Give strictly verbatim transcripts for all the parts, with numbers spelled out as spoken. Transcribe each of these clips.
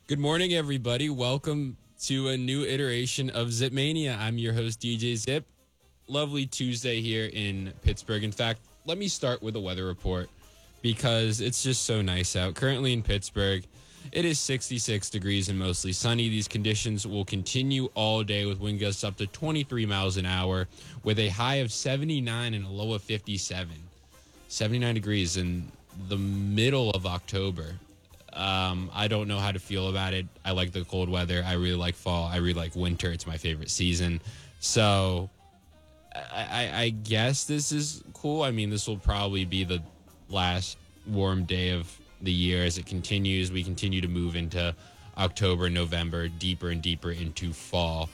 Good morning, everybody. Welcome to a new iteration of Zipmania. I'm your host, D J Zip. Lovely Tuesday here in Pittsburgh. In fact, let me start with a weather report because it's just so nice out. Currently in Pittsburgh, it is sixty-six degrees and mostly sunny. These conditions will continue all day with wind gusts up to twenty-three miles an hour with a high of seventy-nine and a low of fifty-seven. seventy-nine degrees in the middle of October. Um, I don't know how to feel about it. I like the cold weather. I really like fall. I really like winter. It's my favorite season. So I, I, I guess this is cool. I mean, this will probably be the last warm day of the year as it continues. We continue to move into October, November, deeper and deeper into fall.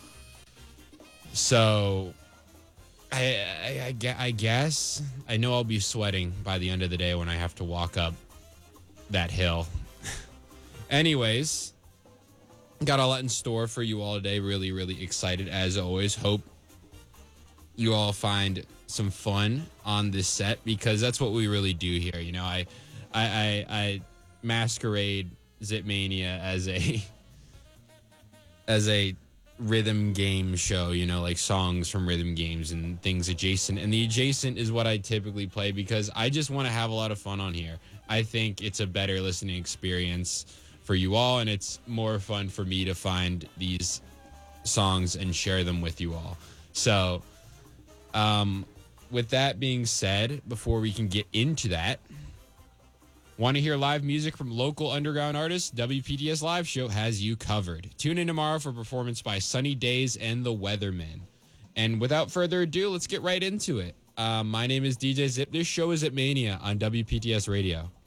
So I, I, I, I guess I know I'll be sweating by the end of the day when I have to walk up that hill. Anyways, got a lot in store for you all today. Really, really excited as always. Hope you all find some fun on this set because that's what we really do here. You know, I, I, I, I masquerade Zipmania as a as a rhythm game show. You know, like songs from rhythm games and things adjacent. And the adjacent is what I typically play because I just want to have a lot of fun on here. I think it's a better listening experience for you all, and it's more fun for me to find these songs and share them with you all. So, um, with that being said, before we can get into that, want to hear live music from local underground artists? W P T S Live Show has you covered. Tune in tomorrow for a performance by Sunny Days and the Weathermen. And without further ado, let's get right into it. Uh, my name is D J Zip. This show is Zipmania on W P T S Radio.